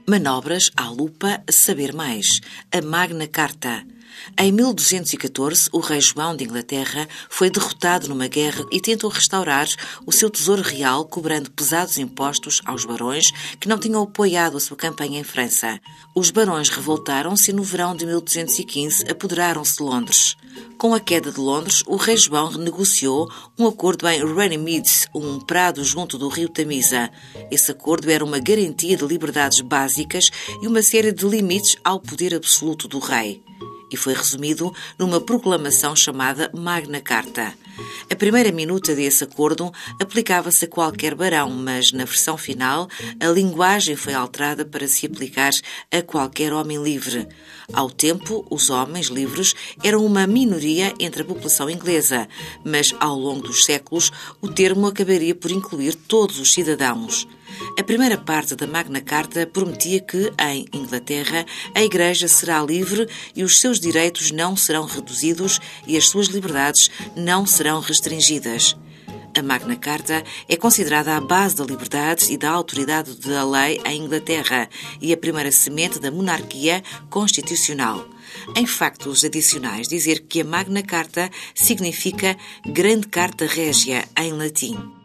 Manobras à lupa, saber mais. A Magna Carta. Em 1214, o rei João de Inglaterra foi derrotado numa guerra e tentou restaurar o seu tesouro real, cobrando pesados impostos aos barões que não tinham apoiado a sua campanha em França. Os barões revoltaram-se e no verão de 1215 apoderaram-se de Londres. Com a queda de Londres, o rei João renegociou um acordo em Runnymede, um prado junto do rio Tamisa. Esse acordo era uma garantia de liberdades básicas e uma série de limites ao poder absoluto do rei. E foi resumido numa proclamação chamada Magna Carta. A primeira minuta desse acordo aplicava-se a qualquer barão, mas na versão final a linguagem foi alterada para se aplicar a qualquer homem livre. Ao tempo, os homens livres eram uma minoria entre a população inglesa, mas ao longo dos séculos o termo acabaria por incluir todos os cidadãos. A primeira parte da Magna Carta prometia que, em Inglaterra, a Igreja será livre e os seus direitos não serão reduzidos e as suas liberdades não serão restringidas. A Magna Carta é considerada a base da liberdade e da autoridade da lei em Inglaterra e a primeira semente da monarquia constitucional. Em factos adicionais, dizer que a Magna Carta significa Grande Carta Régia em latim.